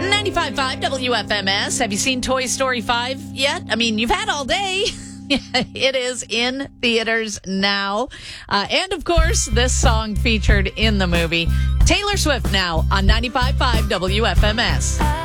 95.5 WFMS. Have you seen Toy Story 5 yet? I mean, you've had all day. It is in theaters now. And, of course, this song featured in the movie. Taylor Swift now on 95.5 WFMS.